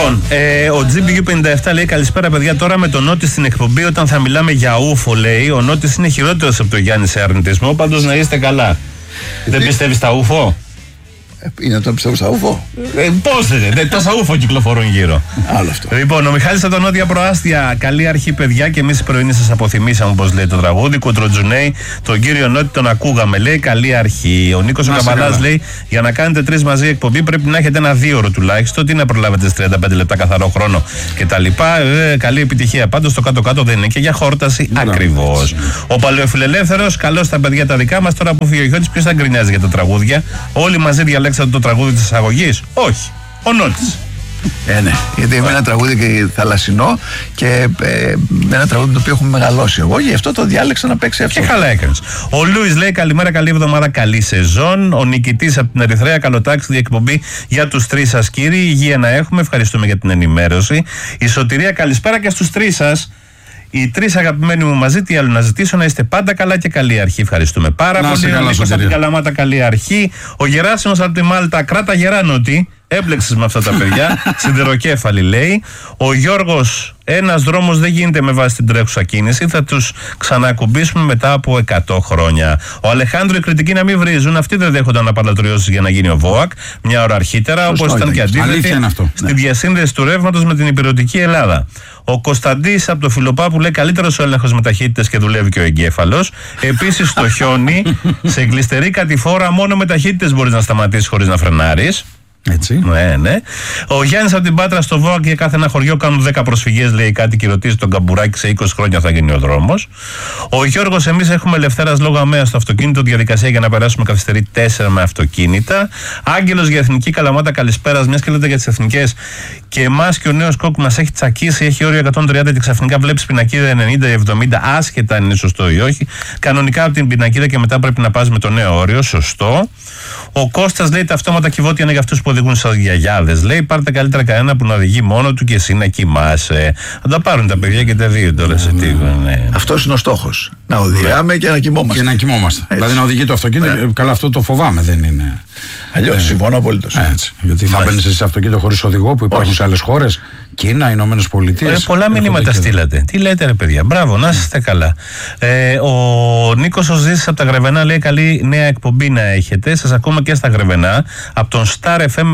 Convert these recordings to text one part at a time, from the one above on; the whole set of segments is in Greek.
Λοιπόν, ο GBU57 λέει καλησπέρα παιδιά. Τώρα με τον Νότι στην εκπομπή, όταν θα μιλάμε για ούφο, λέει, ο Νότης είναι χειρότερος από τον Γιάννη σε αρνητισμό. Πάντως να είστε καλά. Δεν πιστεύεις στα ούφο? Είναι το πιστεύω στα ούφο. Πώς δεν, τόσα ούφο κυκλοφορούν γύρω. Άλλο αυτό. Λοιπόν, ο Μιχάλης από τα Νότια Προάστια. Καλή αρχή, παιδιά, και εμείς οι πρωινοί σας αποθυμήσαμε, όπως λέει το τραγούδι. Κουτροτζουνέι, τον κύριο Νότι τον ακούγαμε, λέει. Καλή αρχή. Ο Νίκος ο Καβαλάς λέει: για να κάνετε 3 μαζί εκπομπή πρέπει να έχετε ένα 2ωρο τουλάχιστον. Τι να προλάβετε στις 35 λεπτά καθαρό χρόνο κτλ. Καλή επιτυχία. Πάντως το κάτω-κάτω δεν είναι και για χόρταση ακριβώς. Ο Παλαιοφιλελεύθερος, καλώς τα παιδιά τα δικά μας. Τώρα που φύγει ο Γιώτης, ποιος θα γκρινιάζει για τα τραγούδια? Όλοι μαζί διαλέξατε το τραγούδι της εισαγωγής? Όχι. Ο Νότης. Ναι, γιατί είμαι ένα τραγούδι και θαλασσινό και ένα τραγούδι το οποίο έχουμε μεγαλώσει εγώ, γι' αυτό το διάλεξα να παίξει αυτό. Και καλά έκανες. Ο Λούις λέει καλημέρα, καλή εβδομάδα, καλή σεζόν. Ο νικητής από την Ερυθρέα, καλοτάξιδη εκπομπή για τους 3 σας κύριοι. Υγεία να έχουμε, ευχαριστούμε για την ενημέρωση. Η Σωτηρία, καλησπέρα και στους 3 σας. Οι 3 αγαπημένοι μου μαζί, τι άλλο να ζητήσω? Να είστε πάντα καλά και καλή αρχή. Ευχαριστούμε πάρα πολύ. Ο Νίκος από την Καλαμάτα, καλή αρχή. Ο Γεράσιμος από τη Μάλτα, κράτα Γεράνωτη. Έμπλεξες με αυτά τα παιδιά. Σιδεροκέφαλη λέει. Ο Γιώργος, ένας δρόμος δεν γίνεται με βάση την τρέχουσα κίνηση. Θα τους ξανακουμπήσουμε μετά από 100 χρόνια. Ο Αλεχάνδρο, η κριτική να μην βρίζουν. Αυτοί δεν δέχονταν απαλατριώσεις για να γίνει ο ΒΟΑΚ μια ώρα αρχίτερα. Όπως ήταν και αντίθετη στη διασύνδεση του ρεύματος με την υπηρετική Ελλάδα. Ο Κωνσταντής από το Φιλοπάπου λέει καλύτερος ο έλεγχος με ταχύτητες και δουλεύει και ο εγκέφαλος. Επίσης στο χιόνι, σε γλιστερή κατηφόρα, μόνο με ταχύτητες μπορείς να σταματήσεις χωρίς να φρενάρεις. Έτσι. Ναι. Ο Γιάννης από την Πάτρα, στο ΒΟΑΚ για κάθε ένα χωριό κάνουν 10 προσφυγές, λέει κάτι, και ρωτήσει τον Καμπουράκη σε 20 χρόνια θα γίνει ο δρόμος. Ο Γιώργος, εμείς έχουμε ελευθέρας λόγω αμαία στο αυτοκίνητο, διαδικασία για να περάσουμε καθυστερεί 4 με αυτοκίνητα. Άγγελος για Εθνική Καλαμάτα, καλησπέρα. Μιας και λέτε για τις εθνικές, και εμάς και ο νέος κόκκ μας έχει τσακίσει, έχει όριο 130 και ξαφνικά βλέπεις πινακίδα 90-70, άσχετα αν είναι σωστό ή όχι. Κανονικά από την πινακίδα και μετά πρέπει να πας με το νέο όριο, σωστό. Ο Κώστας λέει τα αυτόματα κυβότια είναι για αυτούς που οδηγούν σαν γιαγιάδες. Λέει πάρτε καλύτερα κανένα που να οδηγεί μόνο του και εσύ να κοιμάσαι. Θα τα πάρουν τα παιδιά και τα δύο τώρα σε τίποτα. Ναι. Αυτός είναι ο στόχος. Να οδηγάμε και να κοιμόμαστε. Και να κοιμόμαστε. Δηλαδή να οδηγεί το αυτοκίνητο. Καλά, αυτό το φοβάμαι, δεν είναι. Αλλιώς συμφωνώ απολύτως. Γιατί θα μπαίνεις σε αυτοκίνητο χωρίς οδηγό που υπάρχουν σε άλλες χώρες, Κίνα, Ηνωμένες Πολιτείες. Πολλά μηνύματα στείλατε. Τι λέτε, ρε παιδιά? Μπράβο, να είστε καλά. Ο Νίκος ο Ζήσης από τα Γρεβενά λέει καλή νέα εκπομπή να έχετε. Σας ακούμε και στα Γρεβενά. Από τον Star FM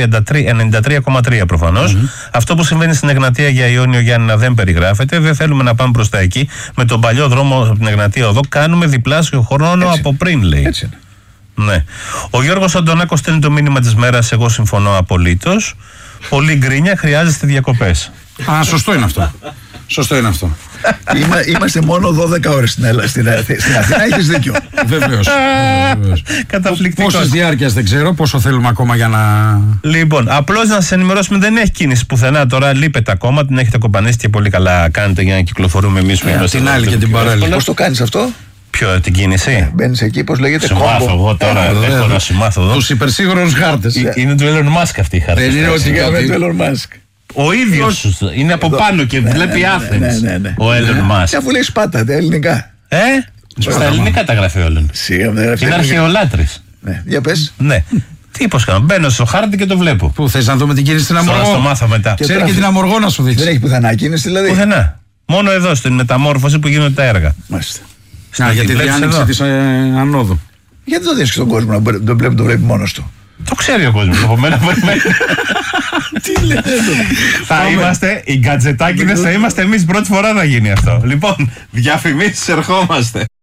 93,3 προφανώς. Αυτό που συμβαίνει στην Εγνατία για Ιόνιο Γιάννηνα δεν περιγράφεται. Δεν θέλουμε να πάμε προς τα εκεί. Με τον παλιό δρόμο από την Εγνατία οδό κάνουμε διπλάσιο χρόνο από πριν, λέει. Έτσι είναι. Ναι. Ο Γιώργος Αντωνάκος στέλνει το μήνυμα της μέρας. Εγώ συμφωνώ απολύτως. Πολύ γκρίνια, χρειάζεστε διακοπές. Σωστό είναι αυτό. Σωστό είναι αυτό. Είμαστε μόνο 12 ώρες στην Αθήνα, έχεις δίκιο. Βεβαίως. Καταπληκτικό. Πόσες διάρκειας δεν ξέρω, πόσο θέλουμε ακόμα για να. Λοιπόν, απλώς να σας ενημερώσουμε, δεν έχει κίνηση πουθενά τώρα, λείπετε ακόμα, την έχετε κοπανίσει και πολύ καλά κάνετε για να κυκλοφορούμε εμείς. Την άλλη και την παράλληλη. Πώς το κάνεις αυτό? Ποιο, την κίνηση? Μπαίνεις εκεί, πώς λέγεται? Σου μάθω εγώ τώρα, έχω να σου μάθω εδώ. Τους υπερσύγχρονους χάρτες. Είναι του Elon Musk αυτή η χάρτη. Δεν είναι ότι είναι του Elon Musk. Ο ίδιος είναι από πάνω και βλέπει Athens. Ο Elon Musk. Αφού λέει Σπάτα, τα ελληνικά. Στα ελληνικά τα γράφει όλων. Είναι αρχαιολάτρης. Για πες. Ναι. Τι πώς κάνω, μπαίνω στο χάρτη και το βλέπω. Πού θες να δούμε την κίνηση στην Αμοργό? Θα το μάθω μετά. Ξέρει και την Αμοργό να σου δείξει. Δεν έχει πουθενά κίνηση δηλαδή? Πουθενά. Μόνο εδώ στην μεταμόρφωση που γίνονται τα έργα. Μάλιστα. Για τη διάνοιξη της ανόδου. Γιατί το δεις στον κόσμο να το βλέπει μόνος του? Το ξέρει ο κόσμος. Από μένα περιμένει. Τι λέτε? Θα είμαστε, οι γκατζετάκηδες θα είμαστε εμείς, πρώτη φορά θα γίνει αυτό. Λοιπόν, διαφημίσεις, ερχόμαστε.